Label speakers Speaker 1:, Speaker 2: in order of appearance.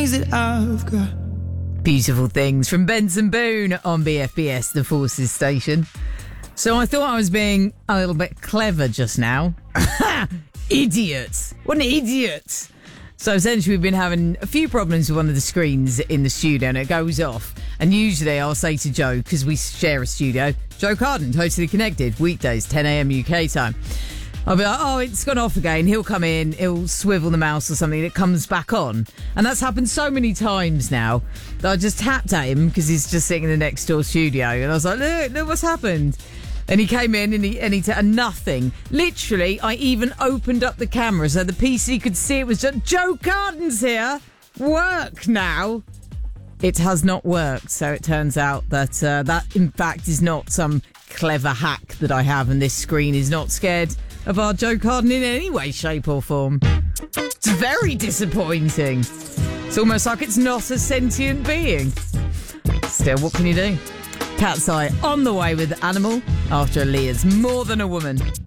Speaker 1: things that I've got.
Speaker 2: Beautiful Things from Benson Boone on BFBS, the Forces station. So I thought I was being a little bit clever just now. Idiots! What an idiot! So essentially we've been having a few problems with one of the screens in the studio and it goes off. And usually I'll say to Joe, because we share a studio, Joe Carden, Totally Connected, weekdays, 10 a.m. UK time. I'll be like, oh, it's gone off again. He'll come in, he'll swivel the mouse or something, and it comes back on. And that's happened so many times now that I just tapped at him because he's just sitting in the next door studio. And I was like, look what's happened. And he came in and nothing. Literally, I even opened up the camera so the PC could see it was just Joe Carden's here. Work now. It has not worked. So it turns out that that, in fact, is not some clever hack that I have. And this screen is not scared of our Joe Carden in any way, shape or form. It's very disappointing. It's almost like it's not a sentient being. Still, what can you do? Cat's Eye on the way with Animal after Aaliyah's More Than a Woman.